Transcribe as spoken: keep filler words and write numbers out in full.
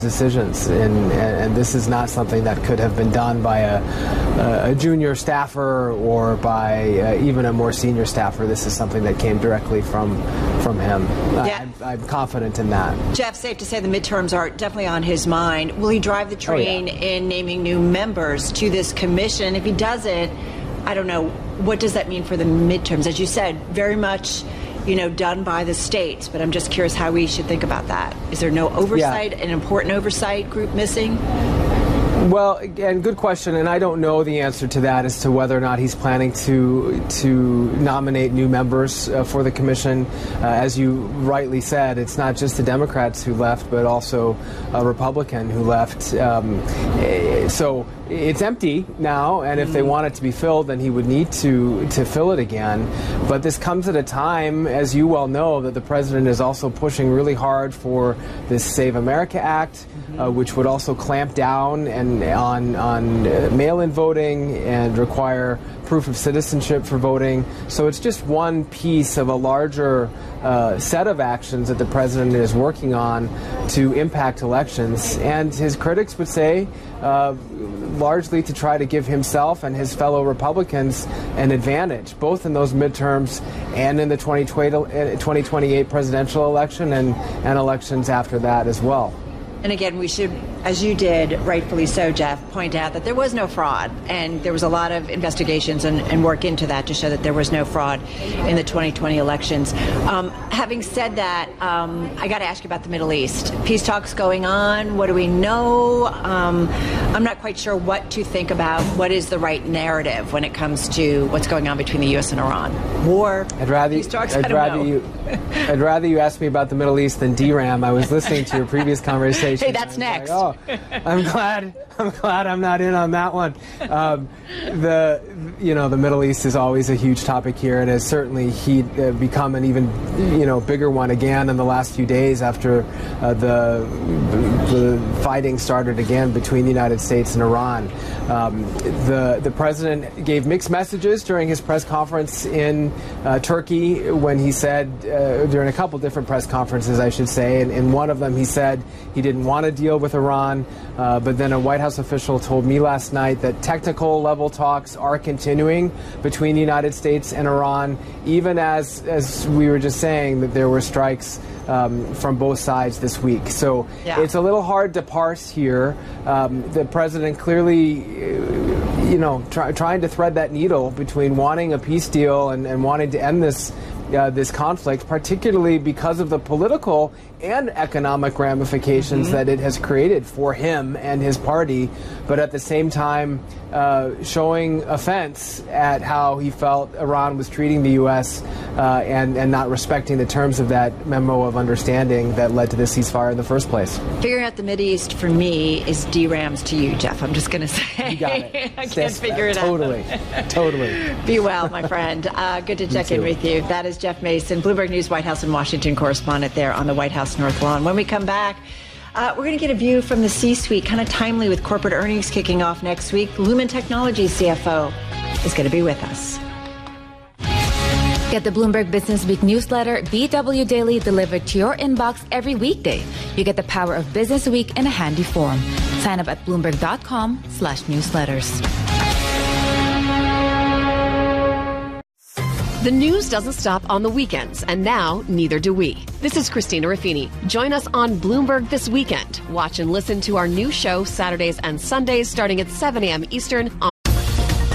decisions, and, and this is not something that could have been done by a, a junior staffer or by uh, even a more senior staffer. This is something that came directly from from him. Yeah. I'm, I'm confident in that. Jeff, safe to say the midterms are definitely on his mind. Will he drive the train oh, yeah. in naming new members to this commission? If he doesn't, I don't know, what does that mean for the midterms? As you said, very much, you know, done by the states, but I'm just curious how we should think about that. Is there no oversight, yeah. an important oversight group missing? Well, again, good question, and I don't know the answer to that as to whether or not he's planning to to nominate new members uh, for the commission. Uh, as you rightly said, it's not just the Democrats who left, but also a Republican who left. Um, so it's empty now, and if they want it to be filled, then he would need to to fill it again. But this comes at a time, as you well know, that the president is also pushing really hard for this Save America Act, mm-hmm. uh, which would also clamp down and on on uh, mail-in voting and require proof of citizenship for voting. So it's just one piece of a larger uh, set of actions that the president is working on to impact elections. And his critics would say, uh, largely to try to give himself and his fellow Republicans an advantage, both in those midterms and in the twenty twenty-eight presidential election and, and elections after that as well. And again, we should, as you did, rightfully so, Jeff, point out that there was no fraud. And there was a lot of investigations and, and work into that to show that there was no fraud in the twenty twenty elections. Um, having said that, um, I got to ask you about the Middle East. Peace talks going on. What do we know? Um, I'm not quite sure what to think about. What is the right narrative when it comes to what's going on between the U S and Iran? War, I'd rather, peace talks, I'd I don't rather know. You, I'd rather you ask me about the Middle East than D RAM. I was listening to your previous conversation. Hey, that's next. Like, oh, I'm glad. I'm glad I'm not in on that one. Um, the, you know, the Middle East is always a huge topic here, and has certainly he uh, become an even, you know, bigger one again in the last few days after uh, the the fighting started again between the United States and Iran. Um, the the president gave mixed messages during his press conference in uh, Turkey when he said uh, during a couple different press conferences, I should say, and in one of them he said he didn't want to deal with Iran, uh, but then a White House official told me last night that technical level talks are continuing between the United States and Iran, even as, as we were just saying, that there were strikes um, from both sides this week. So yeah. It's a little hard to parse here. Um, the president clearly, uh, you know, try, trying to thread that needle between wanting a peace deal and, and wanting to end this Uh, this conflict, particularly because of the political and economic ramifications mm-hmm. that it has created for him and his party, but at the same time uh, showing offense at how he felt Iran was treating the U S uh, and, and not respecting the terms of that memo of understanding that led to the ceasefire in the first place. Figuring out the Mideast for me is D RAMs to you, Jeff. I'm just going to say. You got it. I can't figure it totally. out. Totally. Totally. Be well, my friend. Uh, good to check in with you. That is Jeff Mason, Bloomberg News White House and Washington correspondent there on the White House North Lawn. When we come back, uh, we're going to get a view from the C-suite, kind of timely with corporate earnings kicking off next week. Lumen Technologies C F O is going to be with us. Get the Bloomberg Business Week newsletter, B W Daily, delivered to your inbox every weekday. You get the power of Business Week in a handy form. Sign up at bloomberg.com slash newsletters. The news doesn't stop on the weekends, and now neither do we. This is Christina Ruffini. Join us on Bloomberg this weekend. Watch and listen to our new show Saturdays and Sundays starting at seven a.m. Eastern on